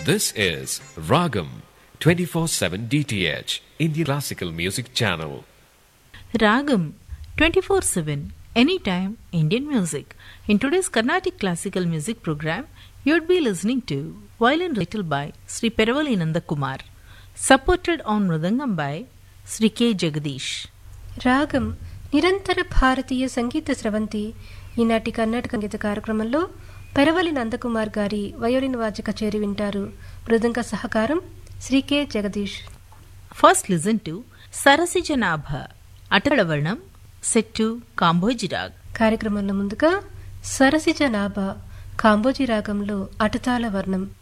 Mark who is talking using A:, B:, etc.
A: This is Ragam 24/7 DTH Indian Classical Music Channel.
B: Ragam 24/7 Anytime Indian Music. In today's Carnatic Classical Music program, you would be listening to violin recital by Sri Peravali Nandakumar, supported on Mridangam by Sri K. Jagadish.
C: రాగం నిరంతర భారతీయ సంగీత స్రవంతి. ఈనాటి కర్ణాటక సంగీత కార్యక్రమంలో పెరవలి నందకుమార్ గారి violin వాద్య కచేరి వింటారు. మృదంగ సహకారం Shri K Jagadish.
B: First listen to Sarasijanabha Atadavarnam set to Kamboji Rag.
C: కార్యక్రమంలో ముందుగా సరసిజ నాభ కాంబోజీ రాగంలో అటతాళ వర్ణం.